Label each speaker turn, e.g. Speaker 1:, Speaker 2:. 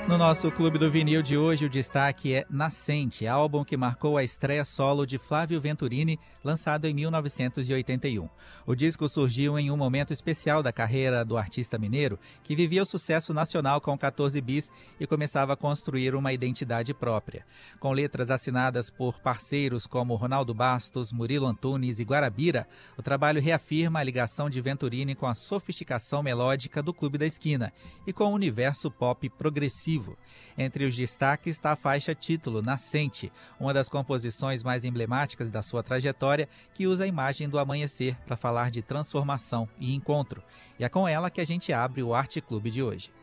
Speaker 1: No nosso Clube do Vinil de hoje, o destaque é Nascente, álbum que marcou a estreia solo de Flávio Venturini, lançado em 1981. O disco surgiu em um momento especial da carreira do artista mineiro, que vivia o sucesso nacional com 14 bis e começava a construir uma identidade própria. Com letras assinadas por parceiros como Ronaldo Bastos, Murilo Antunes e Guarabira, o trabalho reafirma a ligação de Venturini com a sofisticação melódica do Clube da Esquina e com o universo pop progressivo. Entre os destaques está a faixa título, Nascente, uma das composições mais emblemáticas da sua trajetória, que usa a imagem do amanhecer para falar de transformação e encontro. E é com ela que a gente abre o Arte Clube de hoje.